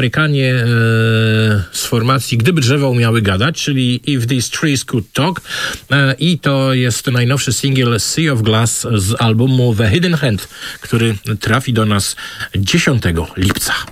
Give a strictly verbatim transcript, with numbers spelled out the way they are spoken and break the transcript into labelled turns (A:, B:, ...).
A: Amerykanie e, z formacji Gdyby drzewa umiały gadać, czyli If These Trees Could Talk, e, i to jest najnowszy singiel Sea of Glass z albumu The Hidden Hand, który trafi do nas dziesiątego lipca.